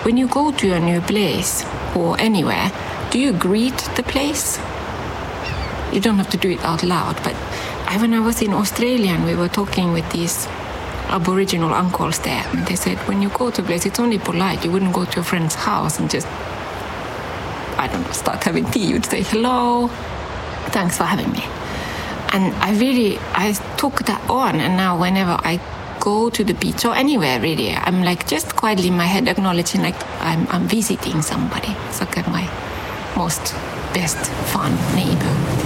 when you go to a new place or anywhere, do you greet the place? You don't have to do it out loud, but when I was in Australia and we were talking with these Aboriginal uncles there, and they said, when you go to a place, it's only polite. You wouldn't go to a friend's house and just, I don't know, start having tea. You'd say, hello, thanks for having me. And I took that on, and now whenever I go to the beach or anywhere really, I'm like just quietly in my head acknowledging like I'm visiting somebody. It's like my most best fun neighbor.